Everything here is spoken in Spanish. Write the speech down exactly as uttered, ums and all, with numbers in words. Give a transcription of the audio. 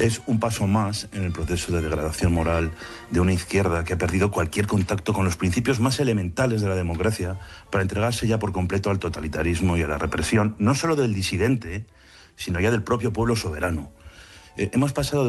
Es un paso más en el proceso de degradación moral de una izquierda que ha perdido cualquier contacto con los principios más elementales de la democracia para entregarse ya por completo al totalitarismo y a la represión, no solo del disidente, sino ya del propio pueblo soberano. Eh, hemos pasado de